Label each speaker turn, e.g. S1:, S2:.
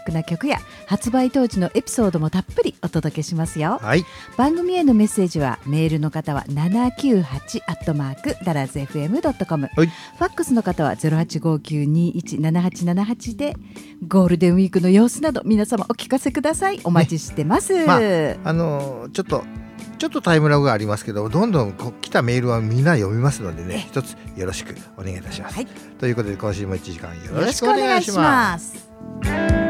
S1: クな曲や発売当時のエピソードもたっぷりお届けしますよ。
S2: はい、
S1: 番組へのメッセージはメールの方は 798@darazfm.com、
S2: はい、
S1: ファックスの方は 0859217878 でゴールデンウィークの様子など皆様お聞かせください。お待ちしてます。
S2: ちょっとタイムラグがありますけど、どんどん来たメールはみんな読みますのでね、一つよろしくお願いいたします、
S1: はい、
S2: ということで今週も1時間よ
S1: よろしく
S2: ろしくお
S1: お願いし
S2: 願いしま
S1: ますす。